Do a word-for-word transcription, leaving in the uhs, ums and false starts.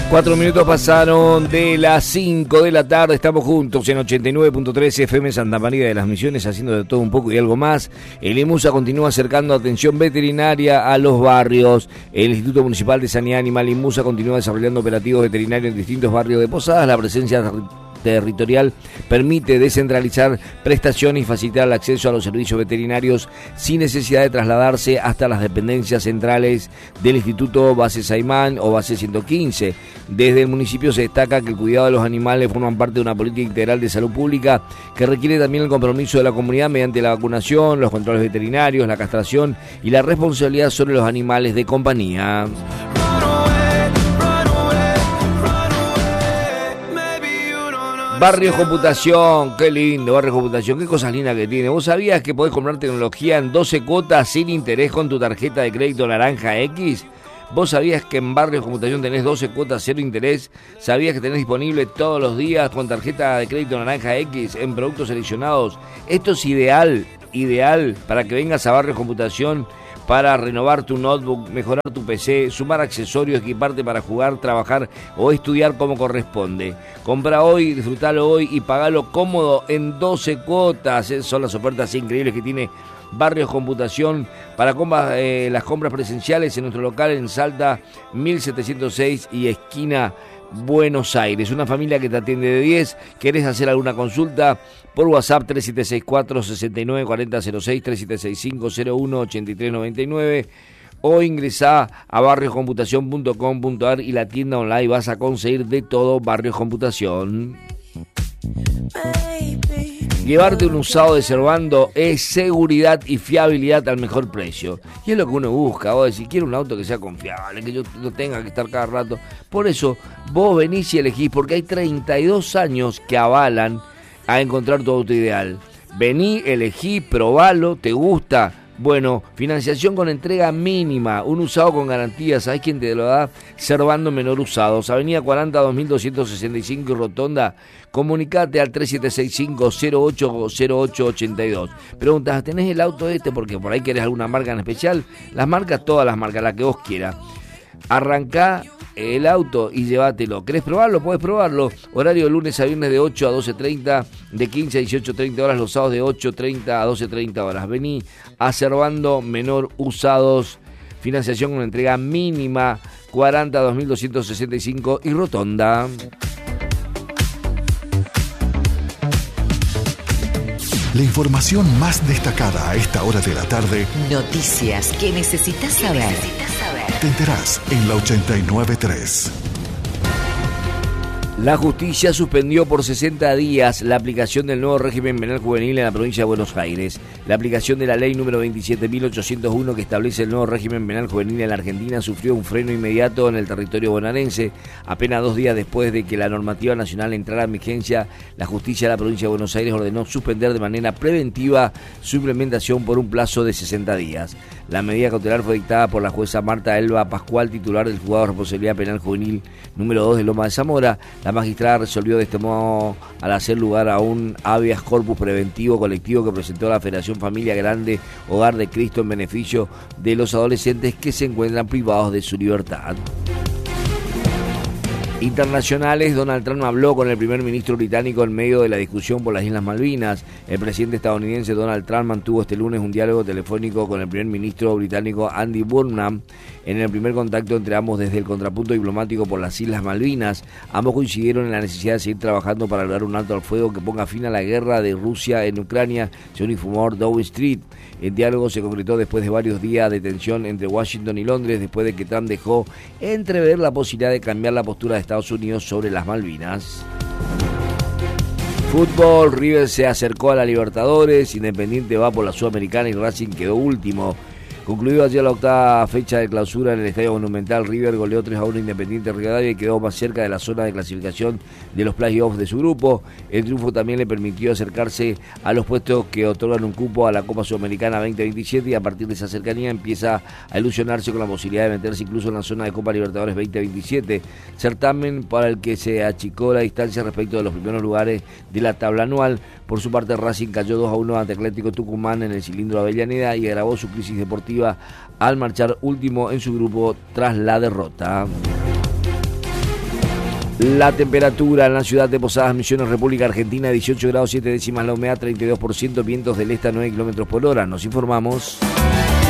Cuatro minutos pasaron de las cinco de la tarde, estamos juntos en ochenta y nueve punto tres F M Santa María de las Misiones, haciendo de todo un poco y algo más. El IMUSA continúa acercando atención veterinaria a los barrios. El Instituto Municipal de Sanidad Animal IMUSA continúa desarrollando operativos veterinarios en distintos barrios de Posadas. La presencia territorial permite descentralizar prestaciones y facilitar el acceso a los servicios veterinarios sin necesidad de trasladarse hasta las dependencias centrales del Instituto Base Saimán o Base ciento quince. Desde el municipio se destaca que el cuidado de los animales forman parte de una política integral de salud pública que requiere también el compromiso de la comunidad mediante la vacunación, los controles veterinarios, la castración y la responsabilidad sobre los animales de compañía. Barrios Computación, qué lindo, Barrios Computación, qué cosas lindas que tiene. ¿Vos sabías que podés comprar tecnología en doce cuotas sin interés con tu tarjeta de crédito Naranja X? ¿Vos sabías que en Barrios Computación tenés doce cuotas cero interés? ¿Sabías que tenés disponible todos los días con tarjeta de crédito Naranja X en productos seleccionados? Esto es ideal, ideal para que vengas a Barrios Computación para renovar tu notebook, mejorar tu P C, sumar accesorios, equiparte para jugar, trabajar o estudiar como corresponde. Compra hoy, disfrutalo hoy y pagalo cómodo en doce cuotas. Esas son las ofertas increíbles que tiene Barrios Computación para compras, eh, las compras presenciales en nuestro local en Salta mil setecientos seis y esquina Buenos Aires. Una familia que te atiende de diez. ¿Querés hacer alguna consulta? Por WhatsApp tres siete seis cuatro, seis nueve cuatro cero cero seis, tres siete seis cinco cero uno ocho tres nueve nueve o ingresá a barrios computación punto com punto a r y la tienda online. Vas a conseguir de todo Barrios Computación. Llevarte un usado de Servando es seguridad y fiabilidad al mejor precio. Y es lo que uno busca. Vos decís, quiero un auto que sea confiable, que yo no tenga que estar cada rato. Por eso, vos venís y elegís, porque hay treinta y dos años que avalan a encontrar tu auto ideal. Vení, elegí, probalo, te gusta. Bueno, financiación con entrega mínima, un usado con garantía. ¿Sabés quién te lo da? Servando Menor Usados, Avenida cuarenta, dos mil doscientos sesenta y cinco y Rotonda. Comunicate al tres siete seis cinco cero ocho cero ocho ocho dos. Preguntas, ¿tenés el auto este? Porque por ahí querés alguna marca en especial. Las marcas, todas las marcas, la que vos quieras. Arrancá el auto y llévatelo. ¿Querés probarlo? Podés probarlo. Horario de lunes a viernes de ocho a doce treinta, de quince a dieciocho treinta horas, los sábados de ocho treinta a doce treinta horas. Vení a Servando Menor Usados, financiación con entrega mínima, cuarenta, dos mil doscientos sesenta y cinco y Rotonda. La información más destacada a esta hora de la tarde. Noticias que necesitas saber. Te enterás en la ochenta y nueve punto tres. La justicia suspendió por sesenta días la aplicación del nuevo régimen penal juvenil en la provincia de Buenos Aires. La aplicación de la ley número veintisiete mil ochocientos uno que establece el nuevo régimen penal juvenil en la Argentina sufrió un freno inmediato en el territorio bonaerense. Apenas dos días después de que la normativa nacional entrara en vigencia, la justicia de la provincia de Buenos Aires ordenó suspender de manera preventiva su implementación por un plazo de sesenta días. La medida cautelar fue dictada por la jueza Marta Elba Pascual, titular del Juzgado de Responsabilidad Penal Juvenil número dos de Loma de Zamora. La magistrada resolvió de este modo al hacer lugar a un habeas corpus preventivo colectivo que presentó la Federación Familia Grande Hogar de Cristo en beneficio de los adolescentes que se encuentran privados de su libertad. Internacionales, Donald Trump habló con el primer ministro británico en medio de la discusión por las Islas Malvinas. El presidente estadounidense Donald Trump mantuvo este lunes un diálogo telefónico con el primer ministro británico Andy Burnham. En el primer contacto entre ambos desde el contrapunto diplomático por las Islas Malvinas, ambos coincidieron en la necesidad de seguir trabajando para lograr un alto al fuego que ponga fin a la guerra de Rusia en Ucrania, según informó Downing Street. El diálogo se concretó después de varios días de tensión entre Washington y Londres, después de que Trump dejó entrever la posibilidad de cambiar la postura de Estados Unidos sobre las Malvinas. Fútbol, River se acercó a la Libertadores, Independiente va por la Sudamericana y Racing quedó último. Concluido ayer la octava fecha de clausura en el Estadio Monumental, River goleó tres a uno Independiente Rivadavia y quedó más cerca de la zona de clasificación de los playoffs de su grupo. El triunfo también le permitió acercarse a los puestos que otorgan un cupo a la Copa Sudamericana veinte veintisiete y a partir de esa cercanía empieza a ilusionarse con la posibilidad de meterse incluso en la zona de Copa Libertadores veinte veintisiete, certamen para el que se achicó la distancia respecto de los primeros lugares de la tabla anual. Por su parte, Racing cayó dos a uno ante Atlético Tucumán en el cilindro de Avellaneda y agravó su crisis deportiva al marchar último en su grupo tras la derrota. La temperatura en la ciudad de Posadas Misiones, República Argentina, dieciocho grados siete décimas, la humedad treinta y dos por ciento, vientos del este a nueve kilómetros por hora. Nos informamos.